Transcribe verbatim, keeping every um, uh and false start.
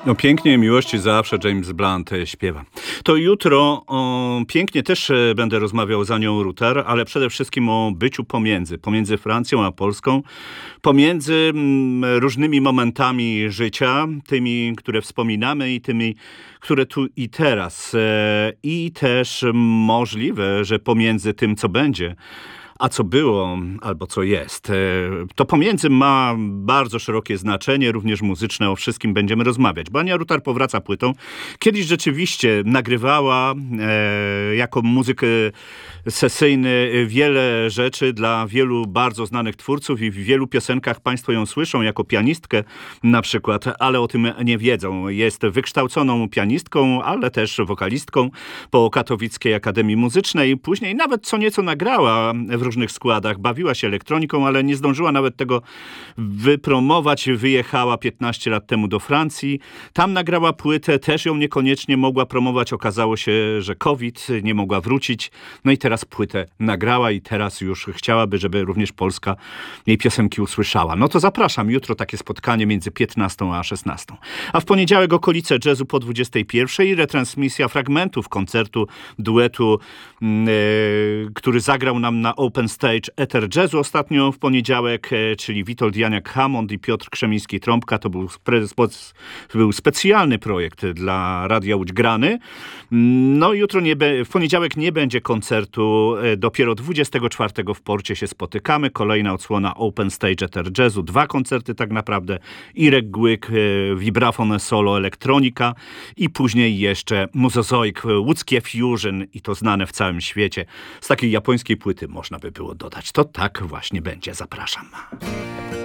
No pięknie, miłości zawsze James Blunt śpiewa. To jutro o, pięknie też będę rozmawiał z Anią Rutar, ale przede wszystkim o byciu pomiędzy, pomiędzy Francją a Polską, pomiędzy mm, różnymi momentami życia, tymi, które wspominamy i tymi, które tu i teraz. E, I też możliwe, że pomiędzy tym, co będzie, a co było, albo co jest. To pomiędzy ma bardzo szerokie znaczenie, również muzyczne, o wszystkim będziemy rozmawiać. Bo Ania Rutar powraca płytą. Kiedyś rzeczywiście nagrywała e, jako muzyk sesyjny wiele rzeczy dla wielu bardzo znanych twórców i w wielu piosenkach państwo ją słyszą jako pianistkę na przykład, ale o tym nie wiedzą. Jest wykształconą pianistką, ale też wokalistką po Katowickiej Akademii Muzycznej. Później nawet co nieco nagrała w różnych składach. Bawiła się elektroniką, ale nie zdążyła nawet tego wypromować. Wyjechała piętnaście lat temu do Francji. Tam nagrała płytę, też ją niekoniecznie mogła promować. Okazało się, że COVID, nie mogła wrócić. No i teraz płytę nagrała i teraz już chciałaby, żeby również Polska jej piosenki usłyszała. No to zapraszam. Jutro takie spotkanie między piętnastą a szesnastą. A w poniedziałek okolice jazzu po dwudziestej pierwszej. Retransmisja fragmentów koncertu, duetu, yy, który zagrał nam na Open Stage Ether Jazzu ostatnio w poniedziałek, czyli Witold Janiak-Hammond i Piotr Krzemiński-Trąbka. To był, spe, był specjalny projekt dla Radia Łódź Grany. No jutro nie be, w poniedziałek nie będzie koncertu, dopiero dwudziestego czwartego w Porcie się spotykamy. Kolejna odsłona Open Stage Ether Jazzu. Dwa koncerty tak naprawdę. Irek Głyk, vibrafon solo, elektronika i później jeszcze Muzozoik, łódzkie fusion i to znane w całym świecie. Z takiej japońskiej płyty można by było dodać. To tak właśnie będzie. Zapraszam.